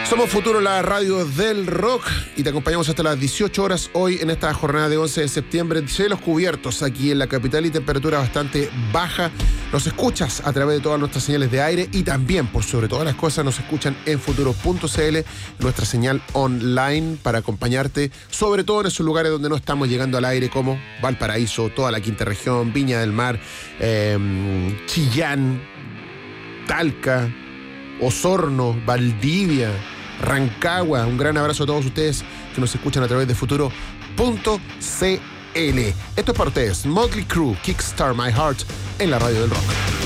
Somos Futuro, la radio del rock, y te acompañamos hasta las 18 horas hoy en esta jornada de 11 de septiembre. Cielos cubiertos aquí en la capital y temperatura bastante baja. Nos escuchas a través de todas nuestras señales de aire y también, por sobre todas las cosas, nos escuchan en futuro.cl, nuestra señal online, para acompañarte, sobre todo en esos lugares donde no estamos llegando al aire, como Valparaíso, toda la quinta región, Viña del Mar, Chillán, Talca, Osorno, Valdivia, Rancagua. Un gran abrazo a todos ustedes que nos escuchan a través de futuro.cl. Esto es para ustedes, Motley Crue, Kickstart My Heart, en la radio del rock.